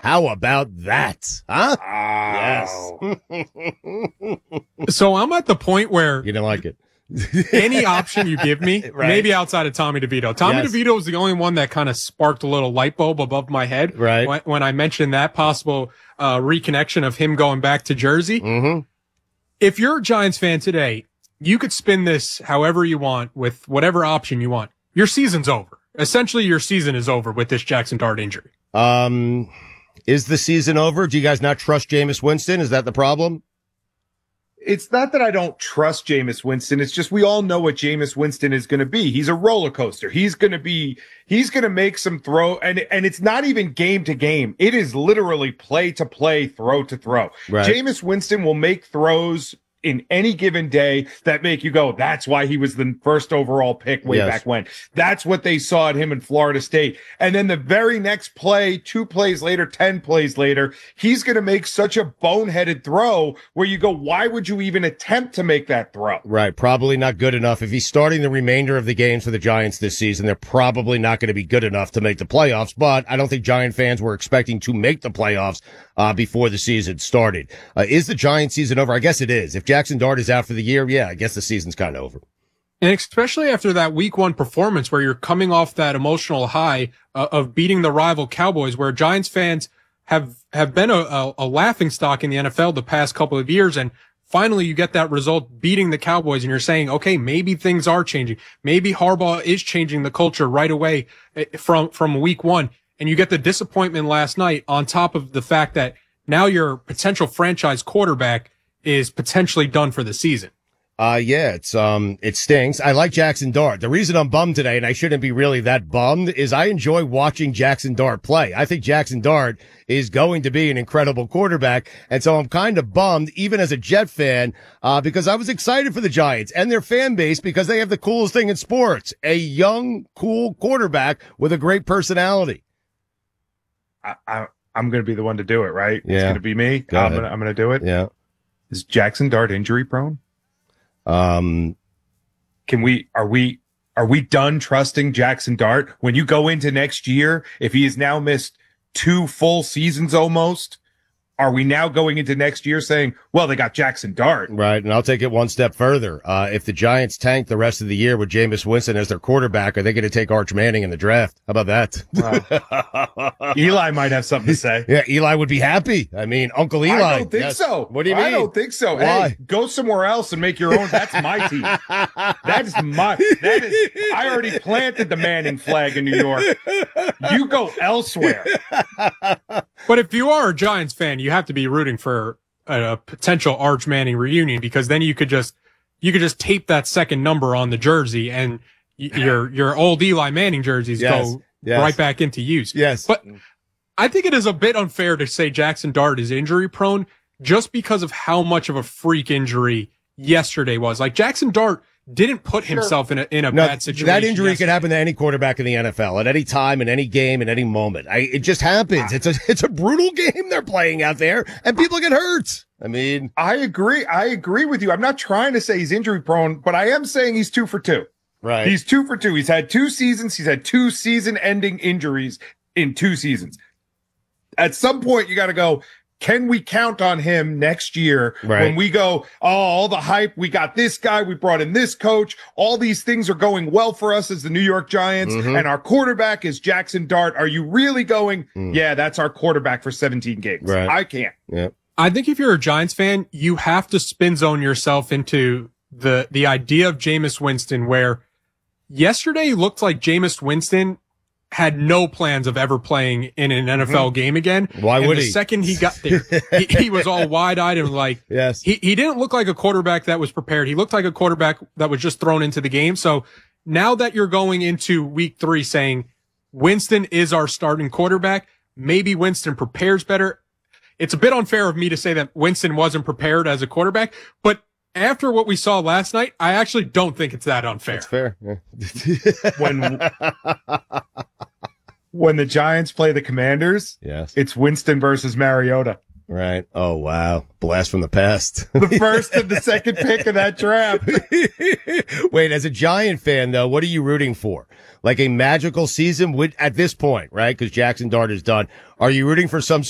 How about that? Huh? Wow. Yes. So I'm at the point where You didn't like it. any option you give me, Right. maybe outside of Tommy DeVito. Tommy Yes. DeVito was the only one that kind of sparked a little light bulb above my head. Right. When I mentioned that possible reconnection of him going back to Jersey. Mm-hmm. If you're a Giants fan today, you could spin this however you want with whatever option you want. Your season's over. Essentially, your season is over with this Jackson Dart injury. Is the season over? Do you guys not trust Jameis Winston? Is that the problem? It's not that I don't trust Jameis Winston. It's just we all know what Jameis Winston is going to be. He's a roller coaster. He's going to make some throw, and it's not even game to game. It is literally play to play, throw to throw. Right. Jameis Winston will make throws in any given day that make you go, that's why he was the first overall pick way back when. That's what they saw at him in Florida State. And then the very next play, 2 plays later, 10 plays later, he's going to make such a boneheaded throw where you go, why would you even attempt to make that throw? Right. Probably not good enough. If he's starting the remainder of the games for the Giants this season, they're probably not going to be good enough to make the playoffs. But I don't think Giant fans were expecting to make the playoffs before the season started. Is the Giant season over? I guess it is. If Jackson Dart is out for the year, yeah, I guess the season's kind of over. And especially after that week 1 performance where you're coming off that emotional high of beating the rival Cowboys, where Giants fans have been a laughing stock in the NFL the past couple of years. And finally you get that result beating the Cowboys and you're saying, okay, maybe things are changing. Maybe Harbaugh is changing the culture right away from week 1. And you get the disappointment last night on top of the fact that now your potential franchise quarterback is potentially done for the season. Yeah, it stinks. I like Jackson Dart. The reason I'm bummed today, and I shouldn't be really that bummed, is I enjoy watching Jackson Dart play. I think Jackson Dart is going to be an incredible quarterback. And so I'm kind of bummed, even as a Jet fan, because I was excited for the Giants and their fan base because they have the coolest thing in sports, a young, cool quarterback with a great personality. I'm going to be the one to do it, right? Yeah. It's going to be me. I'm going to do it. Yeah. Is Jackson Dart injury prone? Um, are we done trusting Jackson Dart? When you go into next year, if he has now missed 2 full seasons almost, are we now going into next year saying, well, they got Jackson Dart? Right, and I'll take it one step further. If the Giants tank the rest of the year with Jameis Winston as their quarterback, are they going to take Arch Manning in the draft? How about that? Eli might have something to say. Yeah, Eli would be happy. I mean, Uncle Eli. I don't think so. What do you mean? I don't think so. Why? Hey, go somewhere else and make your own. That's my team. I already planted the Manning flag in New York. You go elsewhere. But if you are a Giants fan, you have to be rooting for a potential Arch Manning reunion, because then you could just tape that second number on the jersey and your old Eli Manning jerseys go right back into use. Yes. But I think it is a bit unfair to say Jackson Dart is injury prone just because of how much of a freak injury yesterday was. Like, Jackson Dart didn't put himself in a bad situation. That injury could happen to any quarterback in the NFL at any time, in any game, in any moment. It just happens. It's a brutal game they're playing out there, and people get hurt. I mean, I agree with you. I'm not trying to say he's injury prone, but I am saying he's 2 for 2. Right. He's 2 for 2. He's had 2 seasons. He's had 2 season-ending injuries in 2 seasons. At some point, you got to go, can we count on him next year when we go, oh, all the hype, we got this guy, we brought in this coach, all these things are going well for us as the New York Giants, and our quarterback is Jackson Dart. Are you really going, yeah, that's our quarterback for 17 games? Right. I can't. Yeah. I think if you're a Giants fan, you have to spin zone yourself into the idea of Jameis Winston, where yesterday looked like Jameis Winston had no plans of ever playing in an NFL game again. Why would he? The second he got there, he was all wide-eyed and like, yes. He didn't look like a quarterback that was prepared. He looked like a quarterback that was just thrown into the game. So now that you're going into week 3 saying Winston is our starting quarterback, maybe Winston prepares better. It's a bit unfair of me to say that Winston wasn't prepared as a quarterback, but after what we saw last night, I actually don't think it's that unfair. It's fair. Yeah. When the Giants play the Commanders, yes, it's Winston versus Mariota. Right. Oh, wow. Blast from the past. The first and the second pick of that draft. Wait, as a Giant fan, though, what are you rooting for? Like a magical season at this point, right? Because Jackson Dart is done. Are you rooting for some